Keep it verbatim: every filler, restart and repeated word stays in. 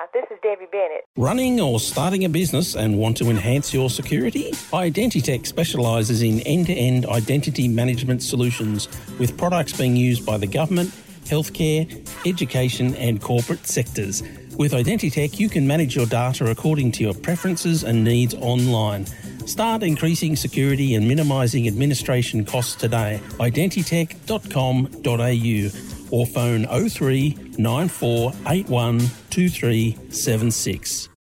This is Debbie Bennett. Running or starting a business and want to enhance your security? Identitech specialises in end-to-end identity management solutions with products being used by the government, healthcare, education and corporate sectors. With Identitech, you can manage your data according to your preferences and needs online. Start increasing security and minimising administration costs today. identitech dot com dot a u or phone oh three nine four eight one two three seven six.